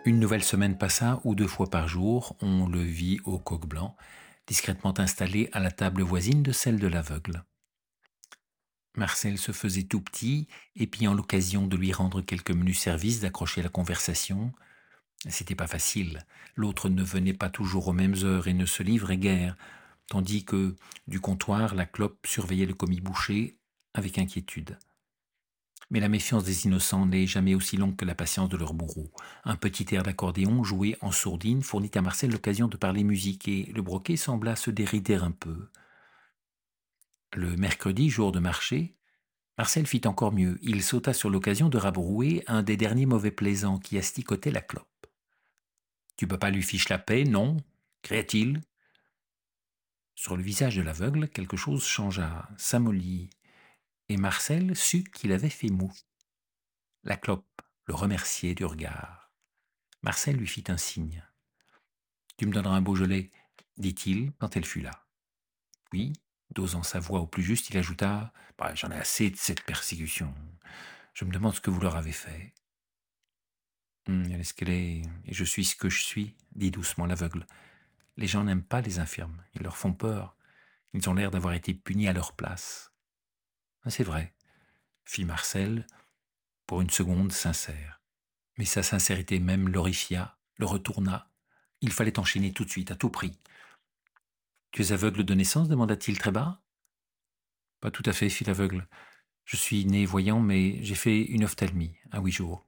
Une nouvelle semaine passa où 2 fois par jour, on le vit au coq blanc, discrètement installé à la table voisine de celle de l'aveugle. Marcel se faisait tout petit, épiant l'occasion de lui rendre quelques menus services, d'accrocher la conversation. C'était pas facile. L'autre ne venait pas toujours aux mêmes heures et ne se livrait guère, tandis que, du comptoir, la clope surveillait le commis boucher avec inquiétude. Mais la méfiance des innocents n'est jamais aussi longue que la patience de leur bourreau. Un petit air d'accordéon joué en sourdine fournit à Marcel l'occasion de parler musique et le broquet sembla se dérider un peu. Le mercredi, jour de marché, Marcel fit encore mieux. Il sauta sur l'occasion de rabrouer un des derniers mauvais plaisants qui asticotait la clope. Tu peux pas lui fiche la paix, non cria-t-il. Sur le visage de l'aveugle, quelque chose changea, s'amollit, et Marcel sut qu'il avait fait mou. La clope le remerciait du regard. Marcel lui fit un signe. Tu me donneras un Beaujolais, dit-il quand elle fut là. Puis, dosant sa voix au plus juste, il ajouta bah, j'en ai assez de cette persécution. Je me demande ce que vous leur avez fait. Elle est ce qu'elle est, et je suis ce que je suis, dit doucement l'aveugle. Les gens n'aiment pas les infirmes, ils leur font peur. Ils ont l'air d'avoir été punis à leur place. C'est vrai, fit Marcel, pour une seconde sincère. Mais sa sincérité même l'horrifia, le retourna. Il fallait enchaîner tout de suite, à tout prix. Tu es aveugle de naissance demanda-t-il très bas. Pas tout à fait, fit l'aveugle. Je suis né voyant, mais j'ai fait une ophtalmie à 8 jours.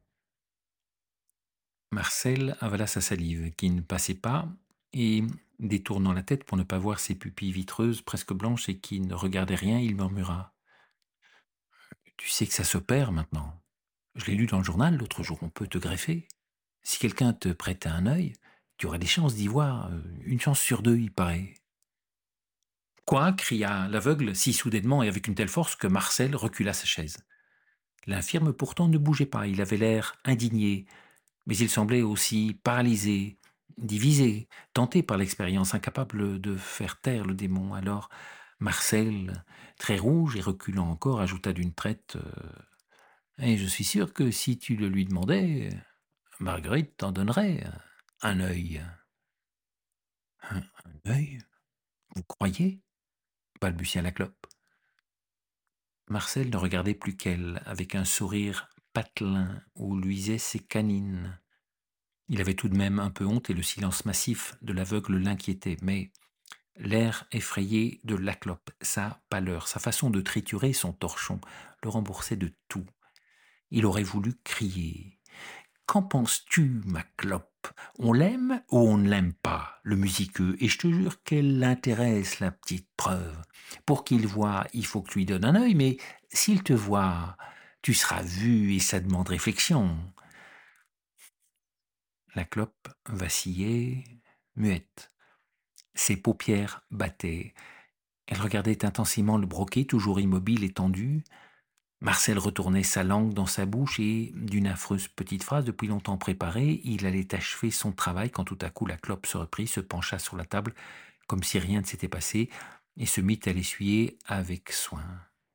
Marcel avala sa salive, qui ne passait pas, et, détournant la tête pour ne pas voir ses pupilles vitreuses, presque blanches et qui ne regardaient rien, il murmura. Tu sais que ça se perd maintenant. Je l'ai lu dans le journal l'autre jour, on peut te greffer. Si quelqu'un te prêtait un œil, tu aurais des chances d'y voir, une chance sur deux, il paraît. Quoi cria l'aveugle si soudainement et avec une telle force que Marcel recula sa chaise. L'infirme pourtant ne bougeait pas, il avait l'air indigné, mais il semblait aussi paralysé, divisé, tenté par l'expérience, incapable de faire taire le démon. Alors Marcel, très rouge et reculant encore, ajouta d'une traite et je suis sûr que si tu le lui demandais, Marguerite t'en donnerait un œil. Un œil? Vous croyez balbutia la clope. Marcel ne regardait plus qu'elle, avec un sourire patelin où luisaient ses canines. Il avait tout de même un peu honte et le silence massif de l'aveugle l'inquiétait, mais l'air effrayé de la clope, sa pâleur, sa façon de triturer son torchon, le remboursaient de tout. Il aurait voulu crier. Qu'en penses-tu, ma clope? On l'aime ou on ne l'aime pas, le musiqueux, et je te jure qu'elle l'intéresse, la petite preuve. Pour qu'il voie, il faut que tu lui donnes un œil, mais s'il te voit, tu seras vu et ça demande réflexion. La clope vacillait, muette. Ses paupières battaient. Elle regardait intensément le broquet, toujours immobile et tendu. Marcel retournait sa langue dans sa bouche et, d'une affreuse petite phrase depuis longtemps préparée, il allait achever son travail quand tout à coup la clope se reprit, se pencha sur la table comme si rien ne s'était passé et se mit à l'essuyer avec soin.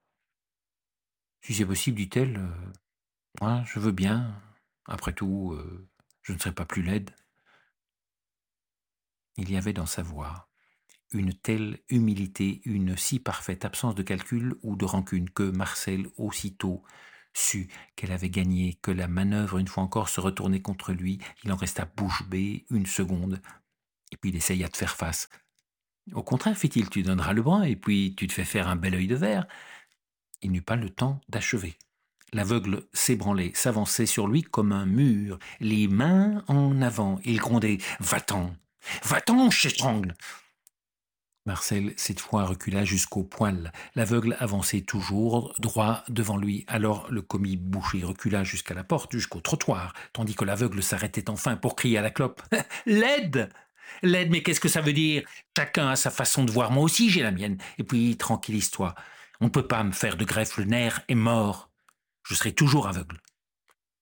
Si c'est possible, dit-elle, moi je veux bien. Après tout, je ne serai pas plus laide. Il y avait dans sa voix une telle humilité, une si parfaite absence de calcul ou de rancune que Marcel aussitôt sut qu'elle avait gagné, que la manœuvre une fois encore se retournait contre lui. Il en resta bouche bée une seconde, et puis il essaya de faire face. Au contraire, fit-il, tu donneras le bras, et puis tu te fais faire un bel œil de verre. Il n'eut pas le temps d'achever. L'aveugle s'ébranlait, s'avançait sur lui comme un mur, les mains en avant. Il grondait « Va-t'en, va-t'en, je t'étrangle !» Marcel, cette fois, recula jusqu'au poil. L'aveugle avançait toujours, droit devant lui. Alors le commis boucher recula jusqu'à la porte, jusqu'au trottoir, tandis que l'aveugle s'arrêtait enfin pour crier à la clope. « L'aide ! L'aide, mais qu'est-ce que ça veut dire? Chacun a sa façon de voir, moi aussi j'ai la mienne. Et puis, tranquillise-toi. On ne peut pas me faire de greffe, le nerf est mort. Je serai toujours aveugle. »